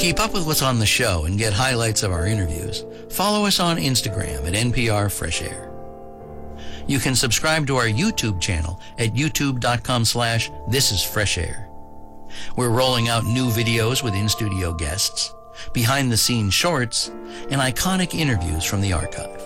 keep up with what's on the show and get highlights of our interviews, follow us on Instagram at NPR Fresh Air. You can subscribe to our YouTube channel at youtube.com/thisisfreshair. We're rolling out new videos with in-studio guests, behind-the-scenes shorts, and iconic interviews from the archive.